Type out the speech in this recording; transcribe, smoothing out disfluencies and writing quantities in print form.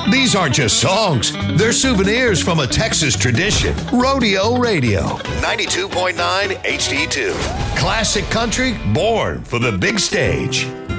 These aren't just songs, they're souvenirs from a Texas tradition. Rodeo Radio, 92.9 HD2. Classic country born for the big stage.